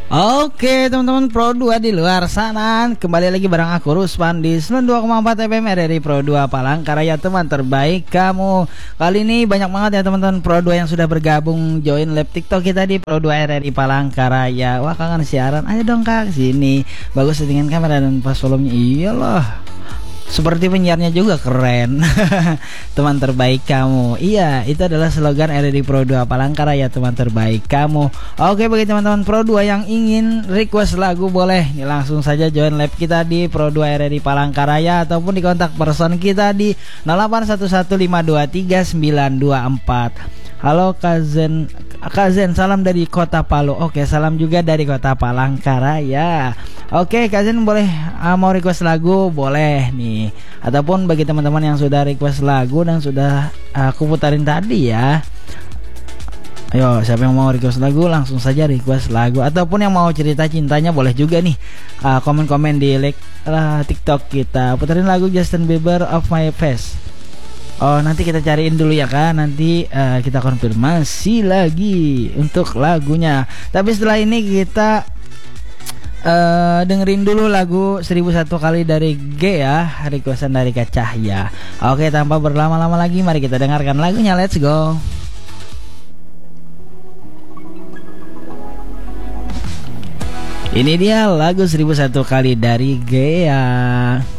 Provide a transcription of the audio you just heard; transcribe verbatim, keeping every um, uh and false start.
Oke teman-teman Pro dua di luar sana, kembali lagi bareng aku Ruspan di sembilan puluh dua koma empat F M R R I Pro dua Palangkaraya, teman terbaik kamu. Kali ini banyak banget ya teman-teman Pro dua yang sudah bergabung join live TikTok kita di Pro dua R R I Palangkaraya. Wah, kangen siaran, ayo dong kak sini. Bagus settingan kamera dan pas volumenya. Iyalah, seperti penyiarnya juga keren. Teman terbaik kamu. Iya, itu adalah slogan R R I Pro dua Palangkaraya, teman terbaik kamu. Oke, bagi teman-teman Pro dua yang ingin request lagu, boleh nih langsung saja join live kita di Pro dua R R I Palangkaraya ataupun di kontak person kita di nol delapan satu satu lima dua tiga sembilan dua empat. Halo Kazen, Kazen salam dari Kota Palu. Oke, salam juga dari Kota Palangkaraya. Oke, Kazen boleh uh, mau request lagu, boleh nih. Ataupun bagi teman-teman yang sudah request lagu dan sudah uh, aku putarin tadi ya. Ayo, siapa yang mau request lagu langsung saja request lagu. Ataupun yang mau cerita cintanya boleh juga nih uh, komen-komen di like uh, TikTok kita. Putarin lagu Justin Bieber Off My Face. Oh, nanti kita cariin dulu ya kan. Nanti uh, kita konfirmasi lagi untuk lagunya. Tapi setelah ini kita uh, dengerin dulu lagu seribu satu kali dari G ya, requestan dari Kak Cahya. Oke, tanpa berlama-lama lagi, mari kita dengarkan lagunya. Let's go. Ini dia lagu seribu satu kali dari G ya.